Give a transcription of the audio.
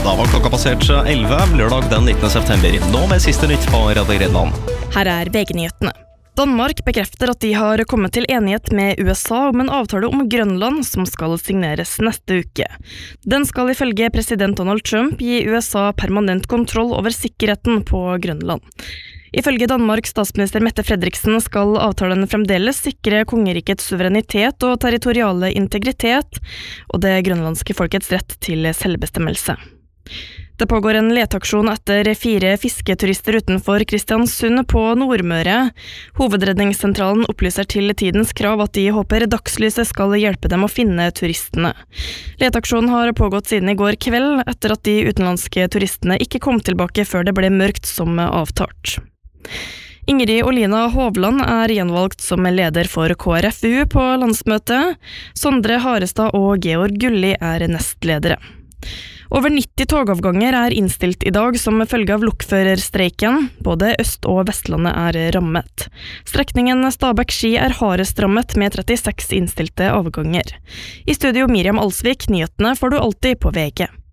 Da var klokka passert 11, lørdag den 19. september. Nå med siste nytt på Radio Grenland. Her er VG-nyhetene. Danmark bekrefter at de har kommet til enighet med USA om en avtale om Grønland som skal signeres neste uke. Den skal ifølge president Donald Trump gi USA permanent kontroll over sikkerheten på Grønland. Ifølge Danmarks statsminister Mette Frederiksen skal avtalen fremdeles sikre kongerikets suverenitet og territoriale integritet og det grønlandske folkets rett til selvbestemmelse. Det pågår en leteaksjon etter 4 fisketurister utenfor Kristiansund på Nordmøre. Hovedredningssentralen opplyser til Tidens Krav at de håper dagslyset skal hjelpe dem å finne turistene. Leteaksjonen har pågått siden i går kveld, etter at de utenlandske turistene ikke kom tilbake før det ble mørkt som avtalt. Ingrid Olina Hovland er gjenvalgt som leder for KrFU på landsmøtet. Sondre Harestad og Georg Gulli er nestledere. Over 90 togavganger er innstilt i dag som følge av lokførerstreiken. Både Øst- og Vestlandet er rammet. Strekningen Stabekk-Ski er hardest rammet med 36 innstilte avganger. I studio Miriam Alsvik, nyhetene får du alltid på VG.